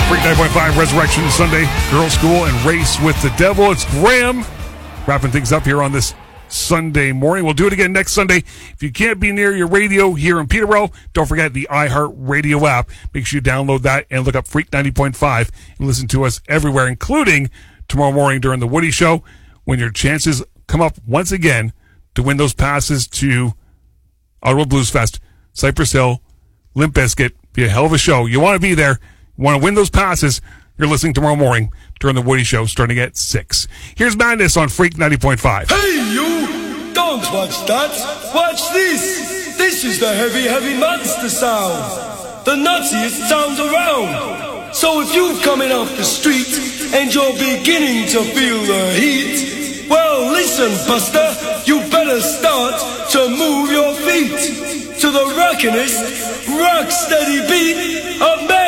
Freak 9.5 Resurrection Sunday, Girls School and Race with the Devil. It's Graham wrapping things up here on this Sunday morning. We'll do it again next Sunday. If you can't be near your radio here in Peterborough, don't forget the iHeart Radio app. Make sure you download that and look up Freak 90.5 and listen to us everywhere, including tomorrow morning during the Woody Show, when your chances come up once again to win those passes to Ottawa Blues Fest, Cypress Hill, Limp Bizkit. Be a hell of a show. You want to be there. You want to win those passes. You're listening tomorrow morning during the Woody Show starting at 6. Here's Madness on Freak 90.5. Hey, you! Don't watch that. Watch this. This is the heavy, heavy monster sound. The nuttiest sound around. So if you're coming off the street and you're beginning to feel the heat, well, listen, Buster, you better start to move your feet to the rockinest, rock steady beat of